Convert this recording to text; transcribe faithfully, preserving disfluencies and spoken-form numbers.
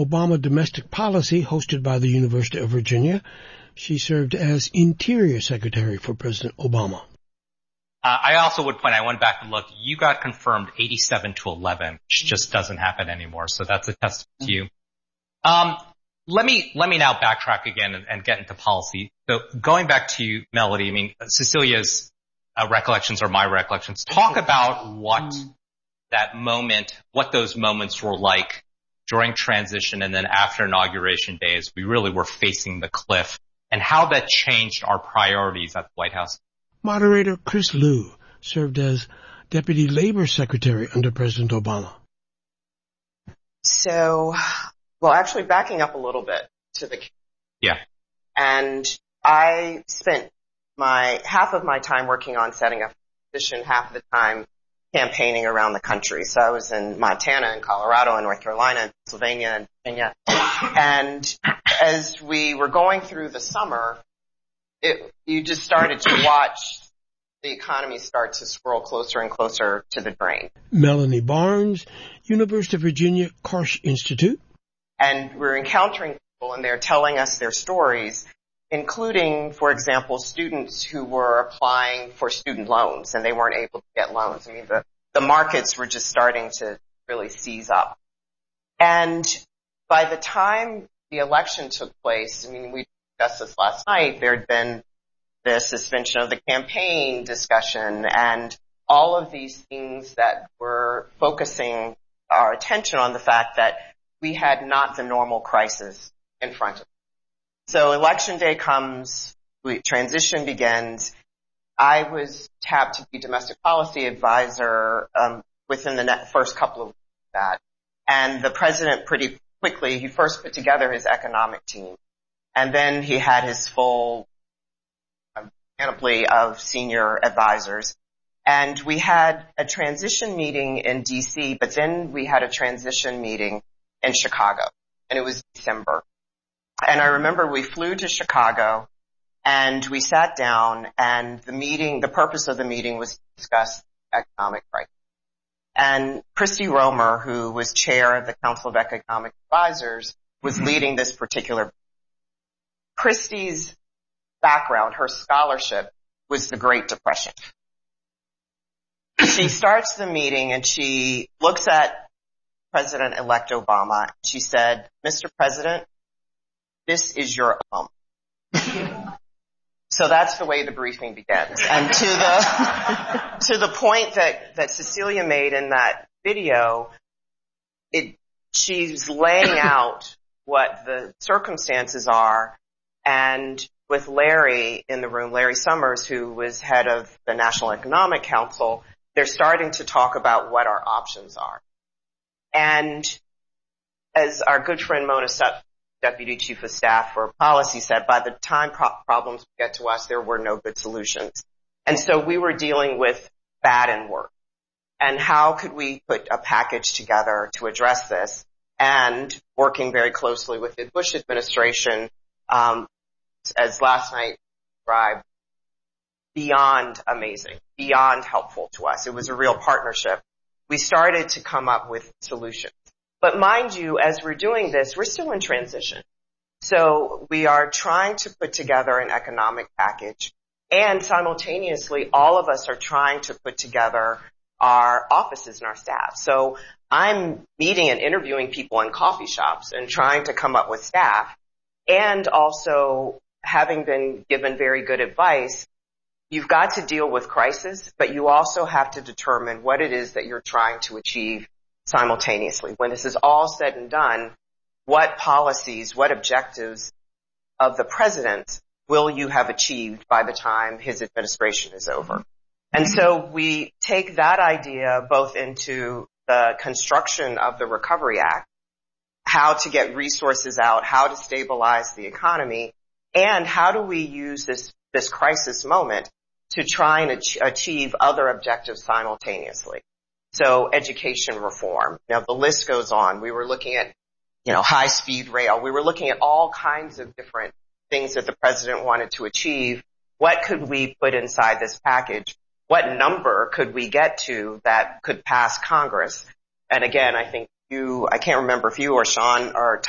Obama Domestic Policy, hosted by the University of Virginia. She served as Interior Secretary for President Obama. Uh, I also would point, I went back and looked, you got confirmed eighty-seven to eleven, which just doesn't happen anymore. So that's a testament to you. Um, let me, let me now backtrack again and, and get into policy. So going back to you, Melody, I mean, Cecilia's uh, recollections are my recollections. Talk about what that moment, what those moments were like during transition and then after inauguration days. We really were facing the cliff, and how that changed our priorities at the White House. Moderator Chris Liu served as Deputy Labor Secretary under President Obama. So, well, actually backing up a little bit to the, yeah. And I spent my, half of my time working on setting up a position, half of the time campaigning around the country. So I was in Montana and Colorado and North Carolina and Pennsylvania and Virginia. And as we were going through the summer, it, you just started to watch the economy start to swirl closer and closer to the drain. Melanie Barnes, University of Virginia Karsh Institute. And we're encountering people and they're telling us their stories, including, for example, students who were applying for student loans and they weren't able to get loans. I mean, the, the markets were just starting to really seize up. And by the time the election took place, I mean, we discussed this last night, there had been the suspension of the campaign discussion and all of these things that were focusing our attention on the fact that we had not the normal crisis in front of us. So election day comes, we, transition begins. I was tapped to be domestic policy advisor um, within the net, first couple of weeks of that. And the president pretty quickly, he first put together his economic team. And then he had his full um, panoply of senior advisors. And we had a transition meeting in D C, but then we had a transition meeting in Chicago. And it was December. And I remember we flew to Chicago and we sat down and the meeting, the purpose of the meeting was to discuss economic crisis. And Christy Romer, who was chair of the Council of Economic Advisors, was leading this particular. Christy's background, her scholarship, was the Great Depression. She starts the meeting and she looks at President-elect Obama. She said, "Mister President, this is your moment." So that's the way the briefing begins. And to the, to the point that, that Cecilia made in that video, it, she's laying out what the circumstances are. And with Larry in the room, Larry Summers, who was head of the National Economic Council, they're starting to talk about what our options are. And as our good friend Mona Sutton, Deputy Chief of Staff for Policy, said, by the time pro- problems get to us, there were no good solutions. And so we were dealing with bad and worse. And how could we put a package together to address this? And working very closely with the Bush administration, um, as last night described, beyond amazing, beyond helpful to us. It was a real partnership. We started to come up with solutions. But mind you, as we're doing this, we're still in transition. So we are trying to put together an economic package, and simultaneously all of us are trying to put together our offices and our staff. So I'm meeting and interviewing people in coffee shops and trying to come up with staff, and also having been given very good advice, you've got to deal with crisis, but you also have to determine what it is that you're trying to achieve simultaneously. When this is all said and done, what policies, what objectives of the president will you have achieved by the time his administration is over? And so we take that idea both into the construction of the Recovery Act, how to get resources out, how to stabilize the economy, and how do we use this, this crisis moment to try and ach- achieve other objectives simultaneously. So education reform. Now the list goes on. We were looking at, you know, high speed rail. We were looking at all kinds of different things that the president wanted to achieve. What could we put inside this package? What number could we get to that could pass Congress? And again, I think you, I can't remember if you or Sean or